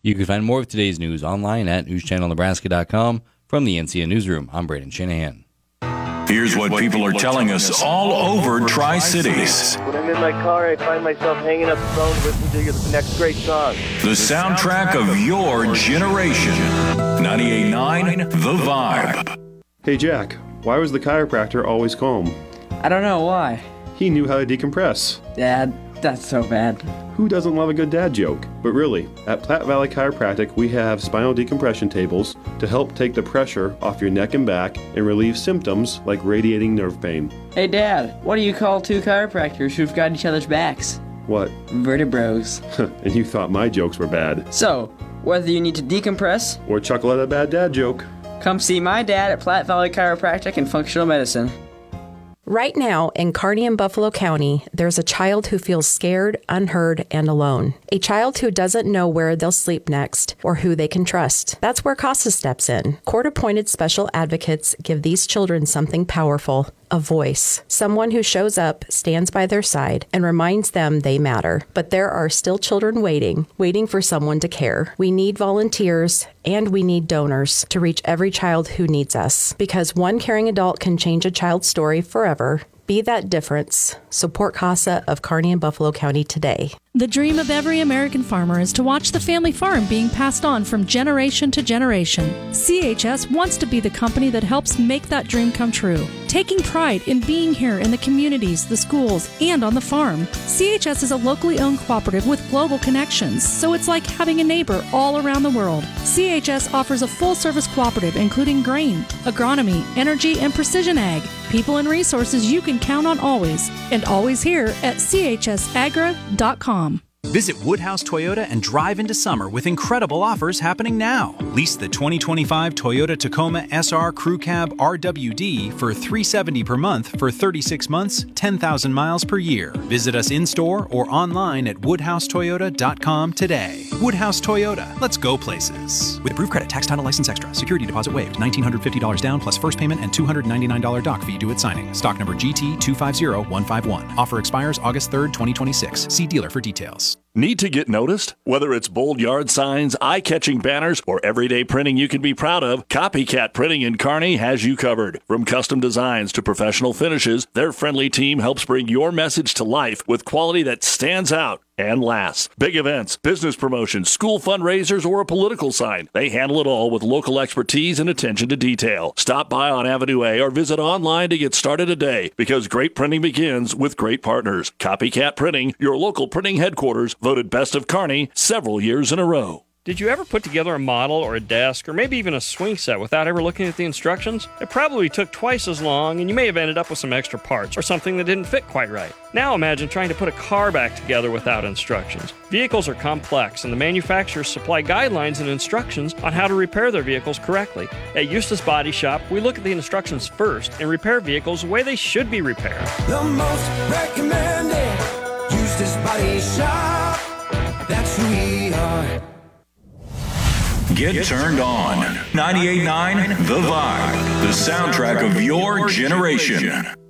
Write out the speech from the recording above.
You can find more of today's news online at newschannelnebraska.com. From the NCN Newsroom, I'm Braden Shanahan. Here's what people are telling us all over Tri-Cities. When I'm in my car, I find myself hanging up the phone listening to the next great song. The soundtrack of your generation. 98.9 The Vibe. Hey Jack, why was the chiropractor always calm? I don't know why. He knew how to decompress. Dad, that's so bad. Who doesn't love a good dad joke? But really, at Platte Valley Chiropractic, we have spinal decompression tables to help take the pressure off your neck and back and relieve symptoms like radiating nerve pain. Hey Dad, what do you call two chiropractors who've got each other's backs? What? Vertebros. And you thought my jokes were bad. So, whether you need to decompress or chuckle at a bad dad joke, come see my dad at Platte Valley Chiropractic and Functional Medicine. Right now, in Kearney and Buffalo County, there's a child who feels scared, unheard, and alone. A child who doesn't know where they'll sleep next or who they can trust. That's where CASA steps in. Court-appointed special advocates give these children something powerful. A voice. Someone who shows up, stands by their side, and reminds them they matter. But there are still children waiting for someone to care. We need volunteers, and we need donors to reach every child who needs us. Because one caring adult can change a child's story forever. Be that difference. Support CASA of Kearney and Buffalo County today. The dream of every American farmer is to watch the family farm being passed on from generation to generation. CHS wants to be the company that helps make that dream come true. Taking pride in being here in the communities, the schools, and on the farm. CHS is a locally owned cooperative with global connections, so it's like having a neighbor all around the world. CHS offers a full-service cooperative including grain, agronomy, energy, and precision ag. People and resources you can count on always, and always here at chsagra.com. Visit Woodhouse Toyota and drive into summer with incredible offers happening now. Lease the 2025 Toyota Tacoma SR Crew Cab RWD for $370 per month for 36 months, 10,000 miles per year. Visit us in-store or online at woodhousetoyota.com today. Woodhouse Toyota. Let's go places. With approved credit, tax, title, license extra. Security deposit waived. $1,950 down plus first payment and $299 doc fee due at signing. Stock number GT250151. Offer expires August 3rd, 2026. See dealer for details. Need to get noticed? Whether it's bold yard signs, eye-catching banners, or everyday printing you can be proud of, Copycat Printing in Kearney has you covered. From custom designs to professional finishes, their friendly team helps bring your message to life with quality that stands out and lasts. Big events, business promotions, school fundraisers, or a political sign. They handle it all with local expertise and attention to detail. Stop by on Avenue A or visit online to get started today, because great printing begins with great partners. Copycat Printing, your local printing headquarters, voted Best of Kearney several years in a row. Did you ever put together a model or a desk or maybe even a swing set without ever looking at the instructions? It probably took twice as long, and you may have ended up with some extra parts or something that didn't fit quite right. Now imagine trying to put a car back together without instructions. Vehicles are complex, and the manufacturers supply guidelines and instructions on how to repair their vehicles correctly. At Eustace Body Shop, we look at the instructions first and repair vehicles the way they should be repaired. The most recommended Eustace Body Shop. That's who we are. Get turned on. 98.9 The Vibe. The soundtrack of your generation.